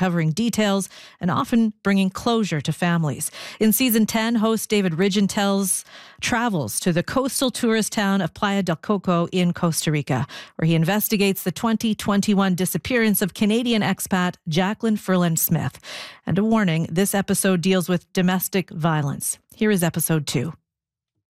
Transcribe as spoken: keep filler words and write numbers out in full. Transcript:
uncovering details and often bringing closure to families. In season ten, host David Ridgen tells travels to the coastal tourist town of Playa del Coco in Costa Rica, where he investigates the twenty twenty-one disappearance of Canadian expat Jacqueline Ferland Smith. And a warning, this episode deals with domestic violence. Here is episode two.